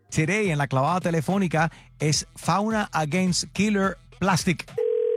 Today, en la clavada telefónica, es Fauna Against Killer Plastic.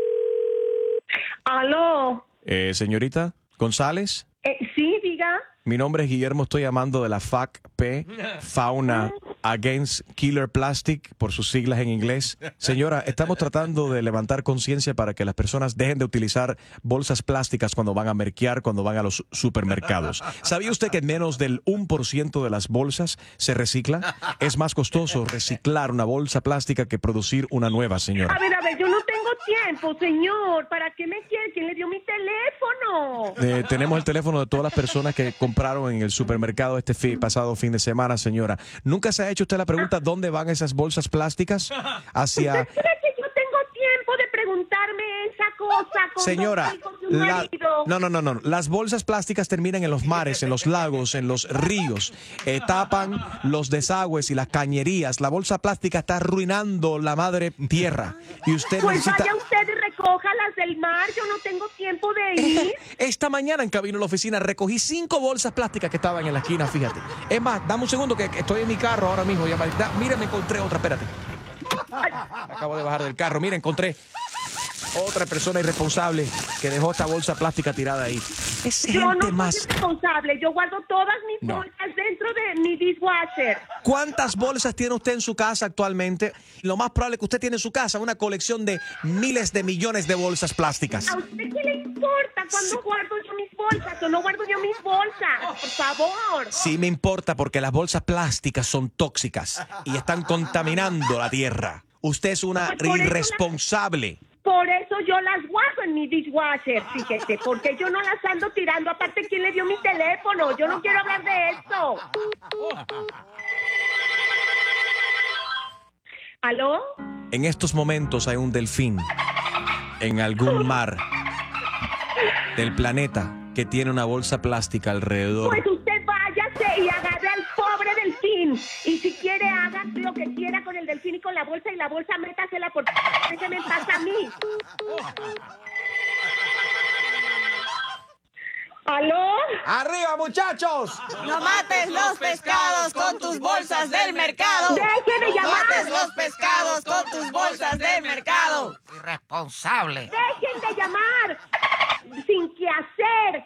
Aló. Señorita González. Sí, diga. Mi nombre es Guillermo, estoy llamando de la FACP, Fauna Against Killer Plastic, por sus siglas en inglés. Señora, estamos tratando de levantar conciencia para que las personas dejen de utilizar bolsas plásticas cuando van a merquear, cuando van a los supermercados. ¿Sabía usted que menos del 1% de las bolsas se recicla? Es más costoso reciclar una bolsa plástica que producir una nueva, señora. A ver, yo no tengo tiempo, señor. ¿Para qué me quiere? ¿Quién le dio mi teléfono? Tenemos el teléfono de todas las personas que compraron en el supermercado pasado fin de semana, señora. ¿Nunca se ha hecho usted la pregunta dónde van esas bolsas plásticas? Hacia... ¿Usted cree que yo tengo tiempo de preguntarme esa cosa con señora, su marido? No. Las bolsas plásticas terminan en los mares, en los lagos, en los ríos. Tapan los desagües y las cañerías. La bolsa plástica está arruinando la madre tierra. Y usted pues necesita... vaya usted y recoja las del mar. Yo no tengo tiempo de ir. Esta mañana en camino a la oficina recogí 5 bolsas plásticas que estaban en la esquina, fíjate. Es más, dame un segundo que estoy en mi carro ahora mismo. Mira, me encontré otra, espérate. Me acabo de bajar del carro. Mira, encontré otra persona irresponsable que dejó esta bolsa plástica tirada ahí. Es Yo gente no más... soy responsable. Yo guardo todas mis bolsas dentro de mi dishwasher. ¿Cuántas bolsas tiene usted en su casa actualmente? Lo más probable es que usted tiene en su casa una colección de miles de millones de bolsas plásticas. ¿A usted qué le importa cuando guardo yo mis bolsas o no guardo yo mis bolsas? Por favor. Sí me importa porque las bolsas plásticas son tóxicas y están contaminando la tierra. Usted es una irresponsable. Por eso yo las guardo en mi dishwasher, fíjese, porque yo no las ando tirando. Aparte, ¿quién le dio mi teléfono? Yo no quiero hablar de esto. ¿Aló? En estos momentos hay un delfín en algún mar del planeta que tiene una bolsa plástica alrededor. Pues usted váyase y agarre al pobre delfín. Y si quiere, haga lo que quiera con el delfín y con la bolsa métasela porque se me pasa a mí. ¿Aló? ¡Arriba, muchachos! No mates los pescados con tus bolsas del mercado. ¡Deje de llamar! No mates los pescados con tus bolsas del mercado. Irresponsable. ¡Dejen de llamar! ¡Sin qué hacer!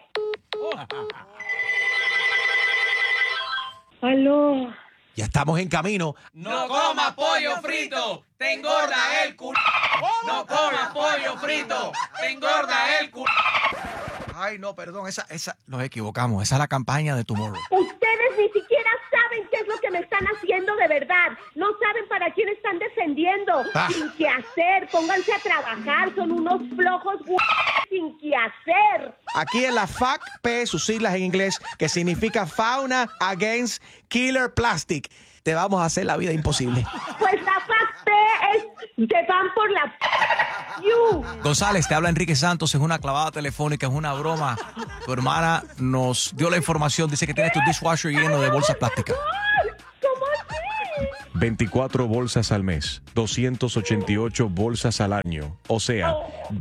¿Aló? Ya estamos en camino. No coma pollo frito, te engorda el culo. No coma pollo frito, te engorda el culo. Ay, no, perdón, esa nos equivocamos. Esa es la campaña de Tomorrow. Ustedes ni siquiera saben qué es lo que me están haciendo de verdad. No saben para quién están defendiendo. Sin qué hacer, pónganse a trabajar. Son unos flojos sin qué hacer. Aquí en la FACP, sus siglas en inglés, que significa Fauna Against Killer Plastic. Te vamos a hacer la vida imposible. Pues la FACP es... Te van por la... González, te habla Enrique Santos, es una clavada telefónica, es una broma. Tu hermana nos dio la información, dice que tienes tu dishwasher lleno de bolsas plásticas. ¿Cómo así? 24 bolsas al mes, 288 bolsas al año, o sea,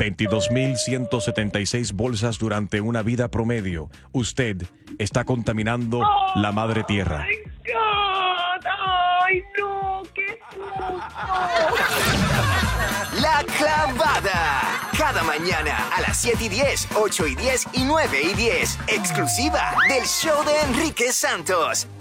22.176 bolsas durante una vida promedio. Usted está contaminando la madre tierra. ¡Ay, God! ¡Ay, no! ¡Qué susto! La Clavada. Cada mañana a las 7:10, 8:10 y 9:10. Exclusiva del show de Enrique Santos.